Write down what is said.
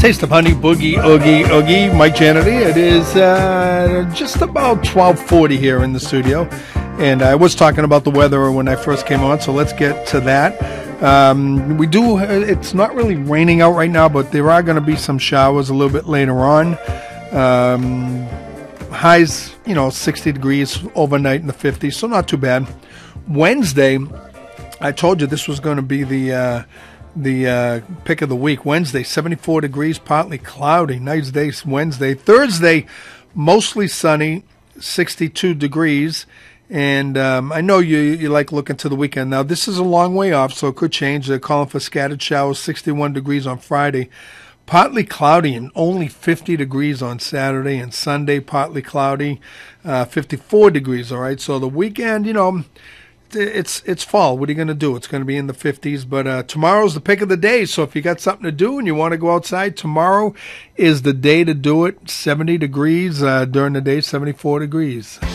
Taste of Honey, Boogie, Oogie, Oogie. Mike Janity. It is just about 12:40 here in the studio. And I was talking about the weather when I first came on, so let's get to that. It's not really raining out right now, but there are going to be some showers a little bit later on. Highs, 60 degrees overnight in the 50s, so not too bad. Wednesday, I told you this was going to be the pick of the week. Wednesday, 74 degrees, partly cloudy. Nice day Wednesday. Thursday, mostly sunny, 62 degrees. And I know you like looking to the weekend. Now, this is a long way off, so it could change. They're calling for scattered showers, 61 degrees on Friday. Partly cloudy and only 50 degrees on Saturday. And Sunday, partly cloudy, 54 degrees, all right? So the weekend, it's fall. What are you going to do? It's going to be in the 50s. But tomorrow's the pick of the day. So if you got something to do and you want to go outside, tomorrow is the day to do it. 70 degrees during the day, 74 degrees.